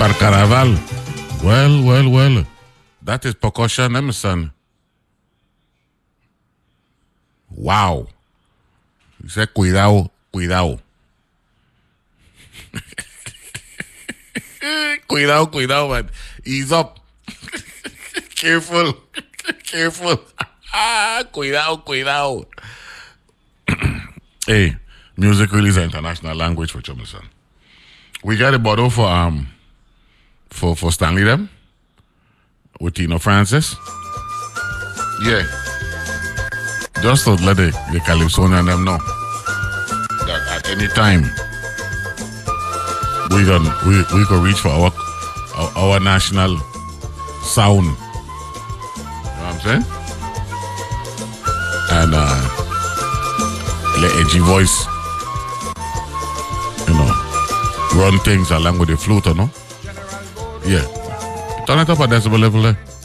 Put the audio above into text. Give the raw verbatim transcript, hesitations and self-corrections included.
Carcaraval. Well, well, well. That is percussion, Emerson. Wow. He said, cuidado, cuidado. Cuidado, cuidado, man. Ease up. Careful. Careful. Ah, cuidado, cuidado. Hey, music really is an international language for Chumison. We got a bottle for um for for Stanley them with Tino Francis. Yeah. Just to let the, the Calypsonian them know that at any time we can we, we can reach for our, our our national sound. You know what I'm saying? And uh let edgy voice, you know, run things along with the flute, you know? Yeah. Turn it up at decibel level there.